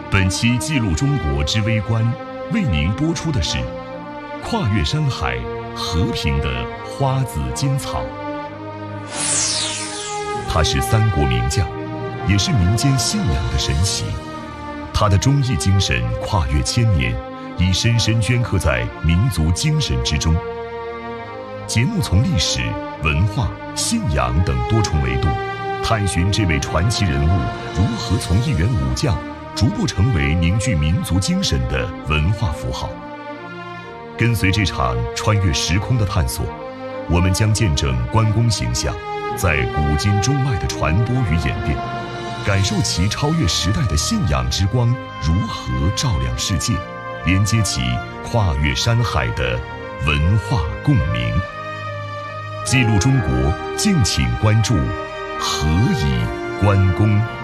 本期记录中国之微观为您播出的是跨越山海和平的花子金草。他是三国名将，也是民间信仰的神奇。他的忠义精神跨越千年，已深深镌刻在民族精神之中。节目从历史、文化、信仰等多重维度，探寻这位传奇人物如何从一员武将逐步成为凝聚民族精神的文化符号。跟随这场穿越时空的探索，我们将见证关公形象在古今中外的传播与演变，感受其超越时代的信仰之光如何照亮世界，连接起跨越山海的文化共鸣。记录中国，敬请关注何以关公。